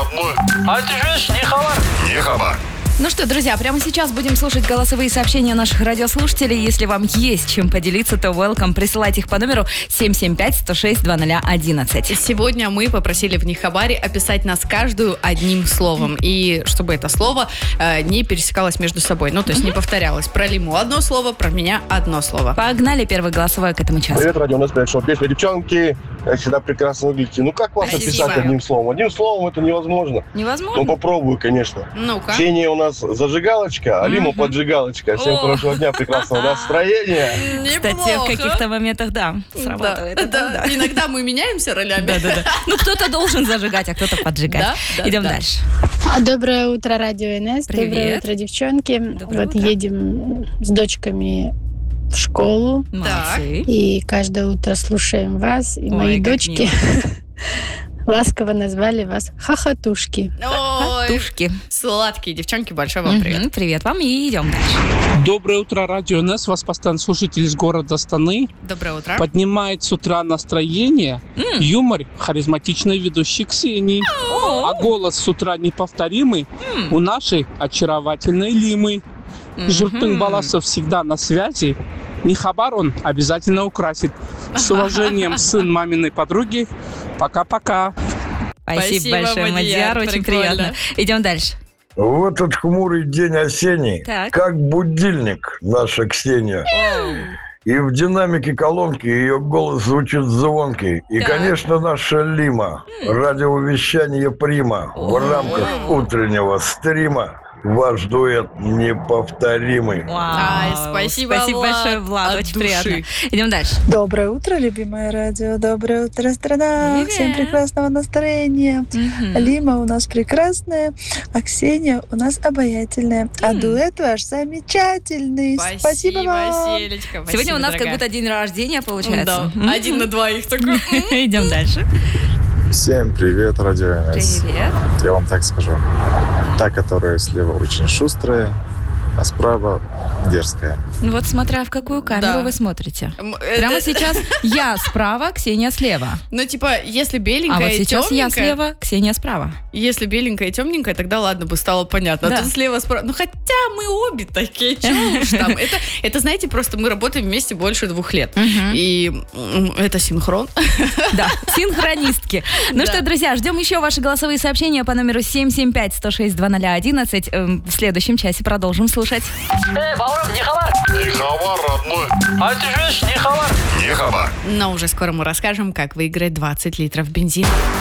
родной. А ты же не хабар. Не хабар. Ну что, друзья, прямо сейчас будем слушать голосовые сообщения наших радиослушателей. Если вам есть чем поделиться, то welcome. Присылайте их по номеру 775-106-2011. Сегодня мы попросили в Нехабаре описать нас каждую одним словом. И чтобы это слово не пересекалось между собой. Ну, то есть не повторялось. Про Лиму одно слово, про меня одно слово. Погнали первый голосовой к этому часу. Привет, радио, у нас пришел песня «Девчонки». Всегда прекрасно выглядите. Ну, как вас Спасибо. описать одним словом? Одним словом это невозможно. Невозможно? Ну, попробую, конечно. Ну-ка. Ксения у нас зажигалочка, а Лима поджигалочка. Всем хорошего дня, прекрасного настроения. Кстати, в каких-то моментах, да, срабатывает. Да. Иногда мы меняемся ролями. Да. Ну, кто-то должен зажигать, а кто-то поджигать. Да, Идем да. дальше. Доброе утро, Радио НС. Привет. Доброе утро, девчонки. Доброе вот утро. едем с дочками в школу. Молодцы. И каждое утро слушаем вас. И Ой, мои как дочки ласково назвали вас хохотушки. Ой, Тушки. сладкие девчонки, большой вам привет. Привет вам и идем дальше. Доброе утро, Радио НС. Вас постоянно слушатель из города Астаны. Доброе утро. Поднимает с утра настроение юмор харизматичной ведущей Ксении. А голос с утра неповторимый у нашей очаровательной Лимы. Журтын Баласов всегда на связи. Нехабар он обязательно украсит. С уважением, сын маминой подруги. Пока-пока. Спасибо большое, Мадияр, Мадияр, очень прикольно. приятно. Идем дальше. В этот хмурый день осенний, Так. как будильник наша Ксения. И в динамике колонки ее голос звучит звонкий. И, Так. конечно, наша Лима. Радиовещание прима. В рамках утреннего стрима ваш дуэт неповторимый. Вау. спасибо, Спасибо Влад, большое, Влад, от очень души. приятно. Идем дальше. Доброе утро, любимое радио. Доброе утро, страна. Привет. Всем прекрасного настроения. Лима у нас прекрасная, а Ксения у нас обаятельная. А дуэт ваш замечательный. Спасибо вам. Селечка. Сегодня у нас дорогая. как будто день рождения получается. Да, 1 на 2 такой. Идем дальше. Всем привет, Радио НС. Привет. Я вам так скажу. Та, которая слева очень шустрая, а справа дерзкая. Ну вот смотря в какую камеру Да. вы смотрите. Прямо сейчас я справа, Ксения слева. Ну, типа, если А беленькая вот и сейчас я темненькая, слева, Ксения справа. если беленькая и темненькая, тогда ладно бы стало понятно. Да. А тут слева, справа. Ну, хотя мы обе такие, чего уж там. Это, знаете, просто мы работаем вместе больше 2 лет. И это синхрон. Да, синхронистки. Ну Да. что, друзья, ждем еще ваши голосовые сообщения по номеру 775-106-2011. В следующем часе продолжим слушать. Баура, не хабар. Не хабар, родной. А ты же не хабар. Не хабар. Но уже скоро мы расскажем, как выиграть 20 литров бензина.